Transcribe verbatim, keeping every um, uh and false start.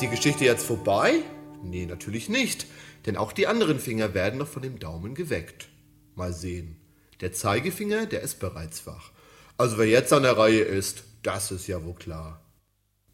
Ist die Geschichte jetzt vorbei? Nee, natürlich nicht. Denn auch die anderen Finger werden noch von dem Daumen geweckt. Mal sehen. Der Zeigefinger, der ist bereits wach. Also wer jetzt an der Reihe ist, das ist ja wohl klar.